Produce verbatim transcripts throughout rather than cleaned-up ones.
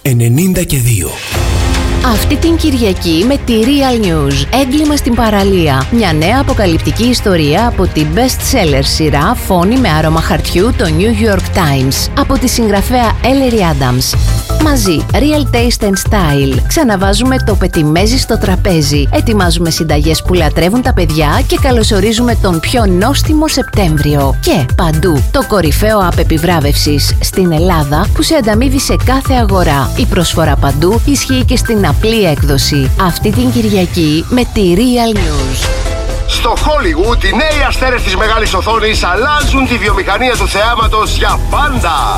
ενενήντα και δύο. Αυτή την Κυριακή με τη Real News. Έγκλημα στην παραλία. Μια νέα αποκαλυπτική ιστορία από την best-seller σειρά Φόνη με άρωμα χαρτιού, το New York Times, από τη συγγραφέα Ellery Adams. Μαζί, Real Taste and Style. Ξαναβάζουμε το πετιμέζι στο τραπέζι. Ετοιμάζουμε συνταγές που λατρεύουν τα παιδιά και καλωσορίζουμε τον πιο νόστιμο Σεπτέμβριο. Και παντού, το κορυφαίο app επιβράβευσης στην Ελλάδα που σε ανταμείβει σε κάθε αγορά. Η προσφορά παντού ισχύει και στην απλή έκδοση. Αυτή την Κυριακή με τη Real News. Στο Hollywood, οι νέοι αστέρες της μεγάλης οθόνης αλλάζουν τη βιομηχανία του θεάματος για πάντα.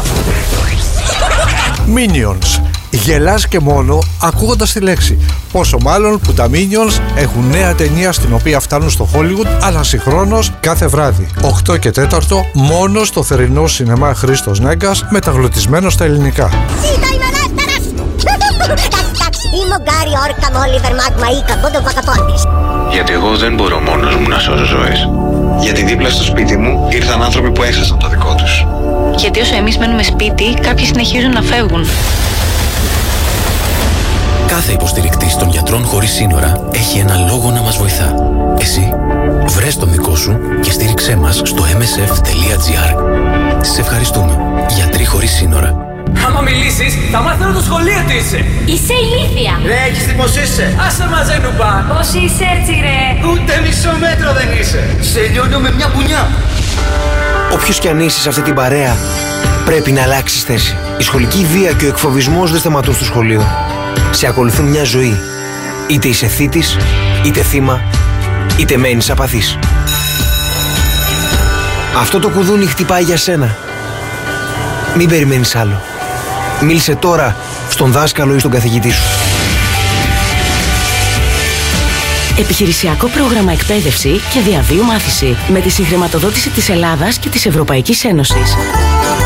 Minions. Γελάς και μόνο ακούγοντας τη λέξη. Πόσο μάλλον που τα Minions έχουν νέα ταινία στην οποία φτάνουν στο Hollywood, αλλά συγχρόνως κάθε βράδυ. οκτώ και τέσσερα μόνο στο θερινό σινεμά Χρήστος Νέγκας, μεταγλωτισμένο στα ελληνικά. Ζήτα είμαι ελεύθερος! Εντάξει, είμαι ο Γκάρι Όρκα με Όλιβερ Μάγμα ή Καμπόντο Πακαπώνης. Γιατί εγώ δεν μπορώ μόνος μου να σώσω ζωές. Γιατί δίπλα στο σπίτι μου ήρθαν άνθρωποι που έχασαν το δικό τους. Γιατί όσο εμείς μένουμε σπίτι, κάποιοι συνεχίζουν να φεύγουν. Κάθε υποστηρικτής των γιατρών χωρίς σύνορα έχει ένα λόγο να μας βοηθά. Εσύ, βρες τον δικό σου και στήριξέ μας στο εμ ες εφ τελεία τζι άρ. Σε ευχαριστούμε. Γιατροί χωρίς σύνορα. Άμα μιλήσεις, θα μάθω το σχολείο τι είσαι. Είσαι ηλίθια. Ρε, έχεις τι πως είσαι. Άσε μαζέ νουπά. Πώς είσαι έτσι ρε. Ούτε μισό μέτρο δεν είσαι. Σε λιώνω με μια μπουνιά. Όποιος κι αν είσαι σε αυτή την παρέα, πρέπει να αλλάξεις θέση. Η σχολική βία και ο εκφοβισμός δεν σταματούν στο σχολείο. Σε ακολουθούν μια ζωή. Είτε είσαι θήτης, είτε θύμα, είτε μένεις απαθής. Αυτό το κουδούνι χτυπάει για σένα. Μην περιμένεις άλλο. Μίλησε τώρα στον δάσκαλο ή στον καθηγητή σου. Επιχειρησιακό πρόγραμμα εκπαίδευση και διαβίου μάθηση με τη συγχρηματοδότηση της Ελλάδας και της Ευρωπαϊκής Ένωσης.